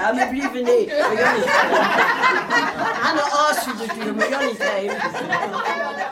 Ja, maar liever niet. Aan de afschuw natuurlijk, maar Jan niet geven.